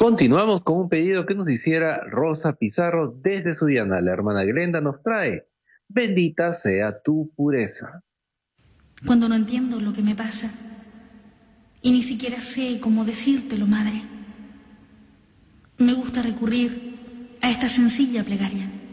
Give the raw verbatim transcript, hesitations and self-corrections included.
Continuamos con un pedido que nos hiciera Rosa Pizarro desde Sudiana. La hermana Glenda nos trae: bendita sea tu pureza. Cuando no entiendo lo que me pasa y ni siquiera sé cómo decírtelo, madre, me gusta recurrir a esta sencilla plegaria.